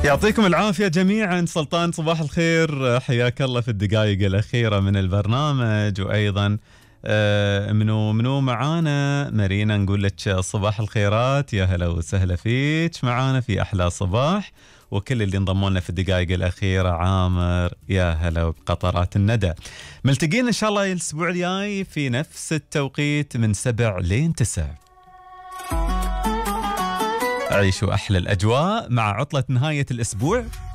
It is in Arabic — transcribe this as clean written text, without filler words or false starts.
يعطيكم العافية جميعا. سلطان صباح الخير، حياك الله في الدقائق الأخيرة من البرنامج. وأيضا منو معانا؟ مارينا نقول لك صباح الخيرات، يا هلا وسهلا فيك معانا في أحلى صباح. وكل اللي انضموا لنا في الدقائق الأخيرة، عامر يا هلا بقطرات الندى. ملتقين إن شاء الله الأسبوع الجاي في نفس التوقيت من 7 لين 9. عيشوا أحلى الأجواء مع عطلة نهاية الأسبوع.